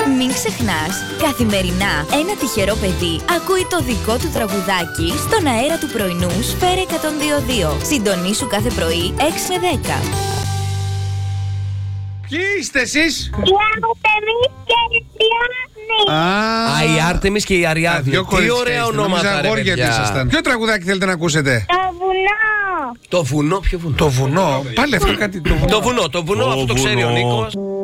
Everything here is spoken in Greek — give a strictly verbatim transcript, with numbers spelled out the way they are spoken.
Μην ξεχνάς, καθημερινά ένα τυχερό παιδί ακούει το δικό του τραγουδάκι στον αέρα του πρωινού Σφαίρα εκατόν δύο κόμμα δύο. Συντονίσου κάθε πρωί έξι με δέκα. Ποιοι είστε εσείς? Η Άρτεμις και η Αριάδνη. Α, η Άρτεμις και η Αριάδνη. Τι ωραία ονόματα, ρε παιδιά. Ποιο τραγουδάκι θέλετε να ακούσετε? Το βουνό. Το βουνό, ποιο βουνό? Το βουνό, πάλι αυτό κάτι. Το βουνό, το βουνό, το βουνό, αυτό το ξέρει ο Νίκος.